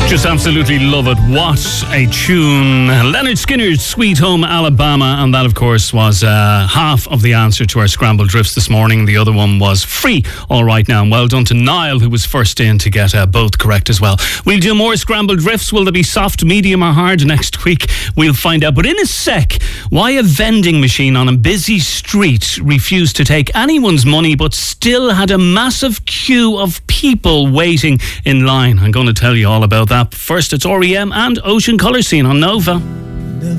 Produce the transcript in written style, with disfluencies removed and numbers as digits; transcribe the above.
Just absolutely love it. What a tune. Leonard Skinner's Sweet Home Alabama. And that, of course, was half of the answer to our Scrambled Drifts this morning. The other one was Free All Right Now. And well done to Niall, who was first in to get both correct as well. We'll do more Scrambled Drifts. Will they be soft, medium or hard next week? We'll find out. But in a sec, why a vending machine on a busy street refused to take anyone's money but still had a massive queue of people waiting in line. I'm going to tell you all about that. First, it's R.E.M. and Ocean Colour Scene on Nova.